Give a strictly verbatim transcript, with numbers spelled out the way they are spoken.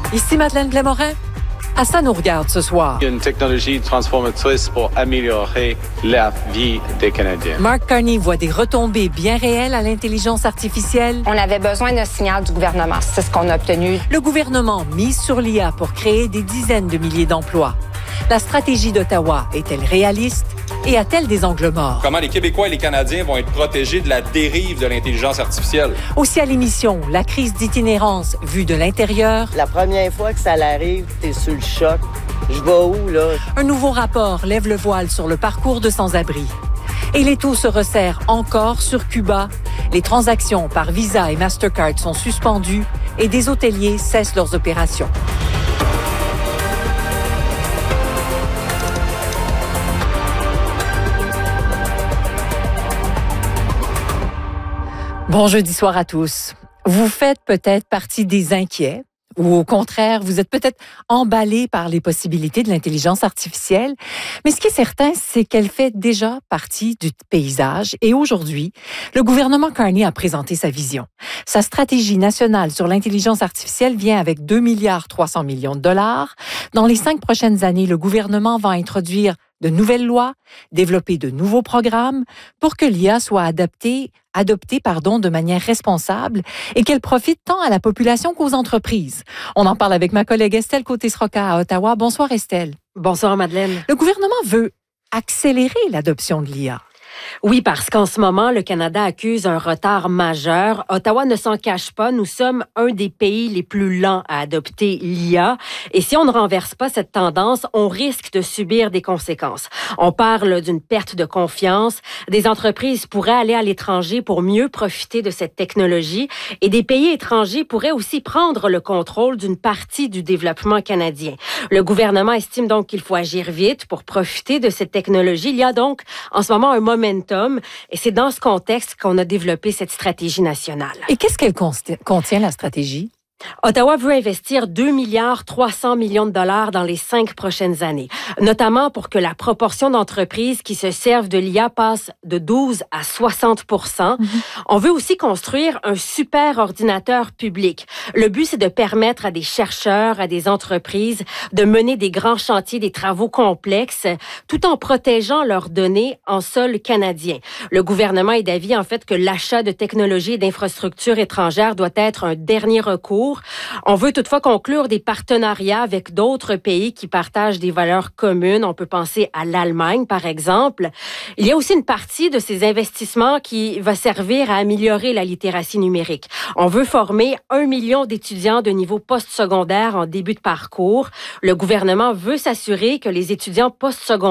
Ici Madeleine Blais-Morin. À ça nous regarde ce soir. Une technologie transformatrice pour améliorer la vie des Canadiens. Mark Carney voit des retombées bien réelles à l'intelligence artificielle. On avait besoin d'un signal du gouvernement. C'est ce qu'on a obtenu. Le gouvernement mise sur l'I A pour créer des dizaines de milliers d'emplois. La stratégie d'Ottawa est-elle réaliste et a-t-elle des angles morts? Comment les Québécois et les Canadiens vont être protégés de la dérive de l'intelligence artificielle? Aussi à l'émission, la crise d'itinérance vue de l'intérieur. La première fois que ça l'arrive, t'es sur le choc. Je vais où, là? Un nouveau rapport lève le voile sur le parcours de sans-abri. Et les taux se resserrent encore sur Cuba. Les transactions par Visa et Mastercard sont suspendues et des hôteliers cessent leurs opérations. Bon jeudi soir à tous. Vous faites peut-être partie des inquiets ou au contraire, vous êtes peut-être emballés par les possibilités de l'intelligence artificielle. Mais ce qui est certain, c'est qu'elle fait déjà partie du paysage. Et aujourd'hui, le gouvernement Carney a présenté sa vision. Sa stratégie nationale sur l'intelligence artificielle vient avec deux milliards trois cents millions de dollars. Dans les cinq prochaines années, le gouvernement va introduire de nouvelles lois, développer de nouveaux programmes pour que l'I A soit adaptée, adoptée pardon, de manière responsable et qu'elle profite tant à la population qu'aux entreprises. On en parle avec ma collègue Estelle Côté-Sroka à Ottawa. Bonsoir Estelle. Bonsoir Madeleine. Le gouvernement veut accélérer l'adoption de l'I A. Oui, parce qu'en ce moment, le Canada accuse un retard majeur. Ottawa ne s'en cache pas. Nous sommes un des pays les plus lents à adopter l'I A. Et si on ne renverse pas cette tendance, on risque de subir des conséquences. On parle d'une perte de confiance. Des entreprises pourraient aller à l'étranger pour mieux profiter de cette technologie. Et des pays étrangers pourraient aussi prendre le contrôle d'une partie du développement canadien. Le gouvernement estime donc qu'il faut agir vite pour profiter de cette technologie. Il y a donc en ce moment un momentum. Et c'est dans ce contexte qu'on a développé cette stratégie nationale. Et qu'est-ce qu'elle contient, la stratégie? Ottawa veut investir deux milliards trois cents millions de dollars dans les cinq prochaines années, notamment pour que la proportion d'entreprises qui se servent de l'I A passe de douze à soixante pour cent. Mm-hmm. On veut aussi construire un super ordinateur public. Le but, c'est de permettre à des chercheurs, à des entreprises de mener des grands chantiers, des travaux complexes, tout en protégeant leurs données en sol canadien. Le gouvernement est d'avis, en fait, que l'achat de technologies et d'infrastructures étrangères doit être un dernier recours. On veut toutefois conclure des partenariats avec d'autres pays qui partagent des valeurs communes. On peut penser à l'Allemagne, par exemple. Il y a aussi une partie de ces investissements qui va servir à améliorer la littératie numérique. On veut former un million d'étudiants de niveau postsecondaire en début de parcours. Le gouvernement veut s'assurer que les étudiants postsecondaires